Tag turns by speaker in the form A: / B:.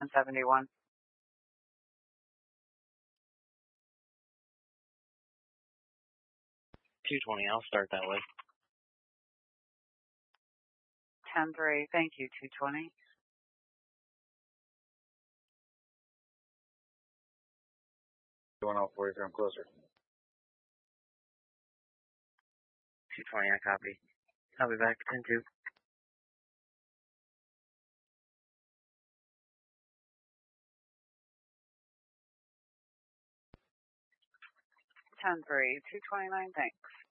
A: 771.
B: 220, I'll start that way.
A: 10-3, thank you, 220.
C: Going off 43, I'm closer.
B: 220, I copy. I'll be back, 10-2.
A: 10-3, 229, thanks.